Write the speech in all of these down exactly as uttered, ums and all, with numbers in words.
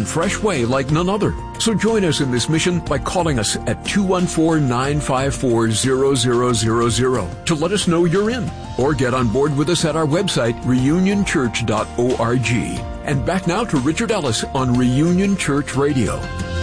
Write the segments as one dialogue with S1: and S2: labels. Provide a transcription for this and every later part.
S1: and fresh way like none other. So join us in this mission by calling us at two one four, nine five four, zero zero zero zero to let us know you're in. Or get on board with us at our website, reunion church dot org. And back now to Richard Ellis on Reunion Church Radio.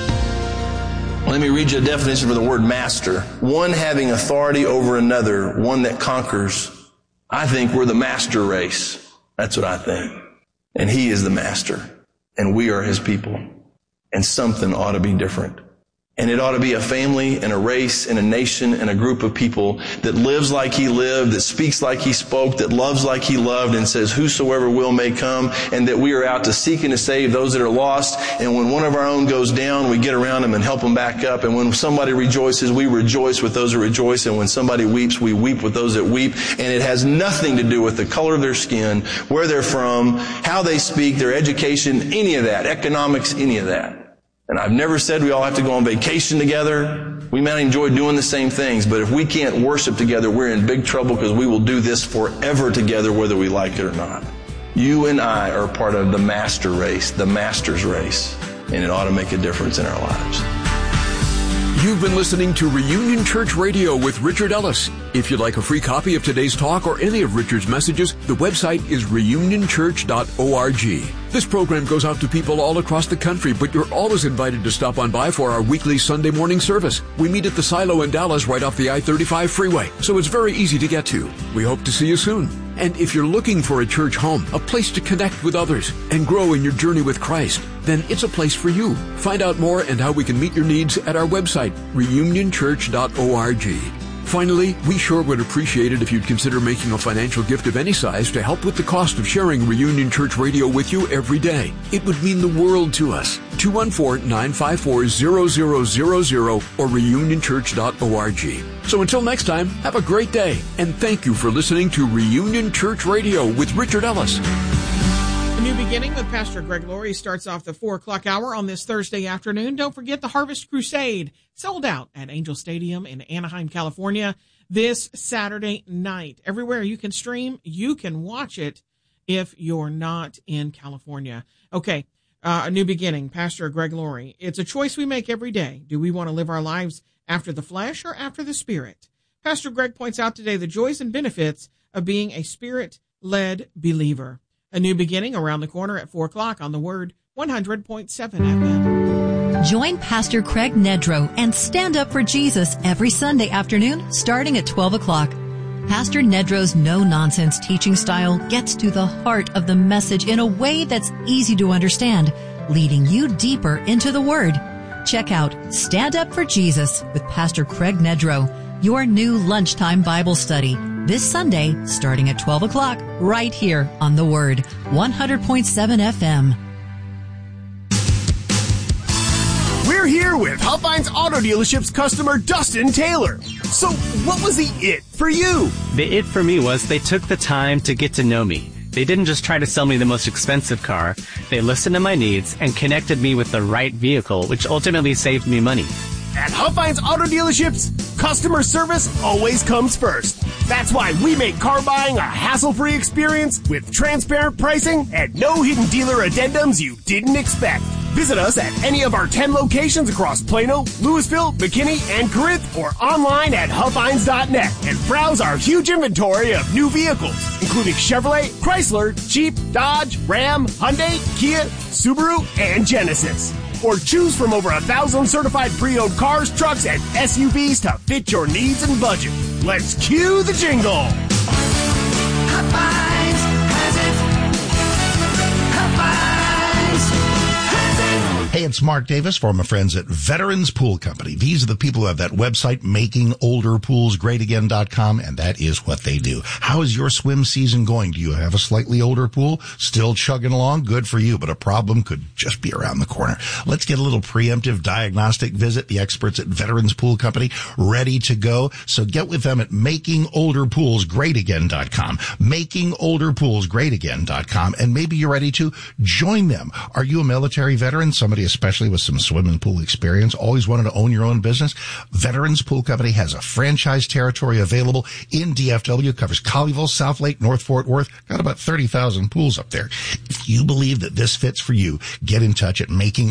S2: Let me read you a definition for the word master. One having authority over another, one that conquers. I think we're the master race. That's what I think. And he is the master. And we are his people. And something ought to be different. And it ought to be a family and a race and a nation and a group of people that lives like he lived, that speaks like he spoke, that loves like he loved, and says, whosoever will may come, and that we are out to seek and to save those that are lost. And when one of our own goes down, we get around them and help them back up. And when somebody rejoices, we rejoice with those that rejoice. And when somebody weeps, we weep with those that weep. And it has nothing to do with the color of their skin, where they're from, how they speak, their education, any of that, economics, any of that. And I've never said we all have to go on vacation together. We might enjoy doing the same things, but if we can't worship together, we're in big trouble, because we will do this forever together, whether we like it or not. You and I are part of the master race, the master's race, and it ought to make a difference in our lives.
S1: You've been listening to Reunion Church Radio with Richard Ellis. If you'd like a free copy of today's talk or any of Richard's messages, the website is reunion church dot org. This program goes out to people all across the country, but you're always invited to stop on by for our weekly Sunday morning service. We meet at the Silo in Dallas right off the I thirty-five freeway, so it's very easy to get to. We hope to see you soon. And if you're looking for a church home, a place to connect with others and grow in your journey with Christ, then it's a place for you. Find out more and how we can meet your needs at our website, reunion church dot org. Finally, we sure would appreciate it if you'd consider making a financial gift of any size to help with the cost of sharing Reunion Church Radio with you every day. It would mean the world to us. two one four, nine five four, zero zero zero zero or reunion church dot org. So until next time, have a great day, and thank you for listening to Reunion Church Radio with Richard Ellis.
S3: A New Beginning with Pastor Greg Laurie starts off the four o'clock hour on this Thursday afternoon. Don't forget the Harvest Crusade, sold out at Angel Stadium in Anaheim, California, this Saturday night. Everywhere you can stream, you can watch it if you're not in California. Okay, uh, A New Beginning, Pastor Greg Laurie. It's a choice we make every day. Do we want to live our lives after the flesh or after the Spirit? Pastor Greg points out today the joys and benefits of being a Spirit-led believer. A New Beginning around the corner at four o'clock on the Word one hundred point seven F M.
S4: Join Pastor Craig Nedrow and Stand Up for Jesus every Sunday afternoon starting at twelve o'clock. Pastor Nedrow's no-nonsense teaching style gets to the heart of the message in a way that's easy to understand, leading you deeper into the Word. Check out Stand Up for Jesus with Pastor Craig Nedrow, your new lunchtime Bible study, this Sunday, starting at twelve o'clock, right here on The Word, one hundred point seven F M.
S5: We're here with Huffines Auto Dealership's customer, Dustin Taylor. So, what was the it for you?
S6: The it for me was they took the time to get to know me. They didn't just try to sell me the most expensive car. They listened to my needs and connected me with the right vehicle, which ultimately saved me money.
S5: At Huffines Auto Dealerships, customer service always comes first. That's why we make car buying a hassle-free experience with transparent pricing and no hidden dealer addendums you didn't expect. Visit us at any of our ten locations across Plano, Louisville, McKinney, and Corinth, or online at huffines dot net and browse our huge inventory of new vehicles, including Chevrolet, Chrysler, Jeep, Dodge, Ram, Hyundai, Kia, Subaru, and Genesis. Or choose from over a thousand certified pre-owned cars, trucks, and S U Vs to fit your needs and budget. Let's cue the jingle.
S7: Huffines has it. Huffines has it.
S8: Hey, it's Mark Davis from my friends at Veterans Pool Company. These are the people who have that website, making older pools great again dot com, and that is what they do. How is your swim season going? Do you have a slightly older pool? Still chugging along? Good for you, but a problem could just be around the corner. Let's get a little preemptive diagnostic visit. The experts at Veterans Pool Company ready to go. So get with them at making older pools great again dot com, making older pools great again dot com, and maybe you're ready to join them. Are you a military veteran? Somebody especially with some swimming pool experience, always wanted to own your own business? Veterans Pool Company has a franchise territory available in D F W, covers Colleyville, South Lake, North Fort Worth, got about thirty thousand pools up there. If you believe that this fits for you, get in touch at making